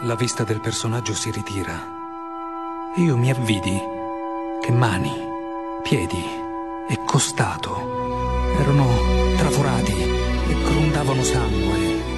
la vista del personaggio si ritira e io mi avvidi che mani, piedi e costato erano traforati e grondavano sangue.